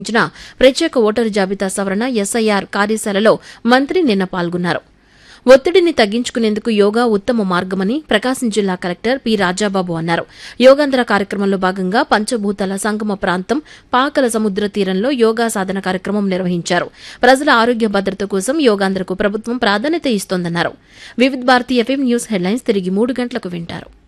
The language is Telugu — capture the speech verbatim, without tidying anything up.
నిర్వహించిన ప్రత్యేక ఓటరు జాబితా సవరణ ఎస్ఐఆర్ కార్యశాలలో మంత్రి నిన్న పాల్గొన్నారు. ఒత్తిడిని తగ్గించుకునేందుకు యోగా ఉత్తమ మార్గమని ప్రకాశం జిల్లా కలెక్టర్ పి రాజాబాబు అన్నారు. యోగాంధ్ర కార్యక్రమంలో భాగంగా పంచభూతాల సంగమ ప్రాంతం పాకల సముద్ర తీరంలో యోగా సాధన కార్యక్రమం నిర్వహించారు. ప్రజల ఆరోగ్య భద్రత కోసం యోగాంధ్రకు ప్రభుత్వం ప్రాధాన్యత ఇస్తోందన్నారు. వివిధ భారతి ఎఫ్ఎం న్యూస్ హెడ్లైన్స్ తిరిగి మూడు గంటలకు వింటారు.